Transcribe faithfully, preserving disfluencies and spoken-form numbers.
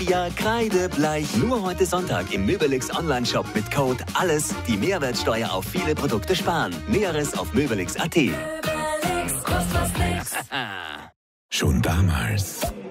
ja kreidebleich. Nur heute Sonntag im Möbelix Online-Shop mit Code ALLES die Mehrwertsteuer auf viele Produkte sparen. Näheres auf möbelix punkt at. Schon damals